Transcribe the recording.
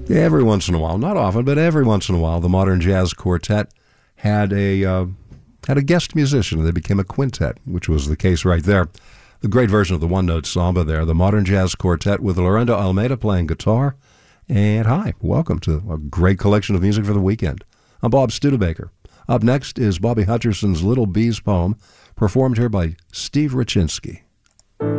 Every once in a while, not often, but every once in a while, the Modern Jazz Quartet had a guest musician. They became a quintet, which was the case right there. The great version of the one-note samba there, the Modern Jazz Quartet with Lorendo Almeida playing guitar. And hi, welcome to a great collection of music for the weekend. I'm Bob Studebaker. Up next is Bobby Hutcherson's Little Bees poem, performed here by Steve Raczynski.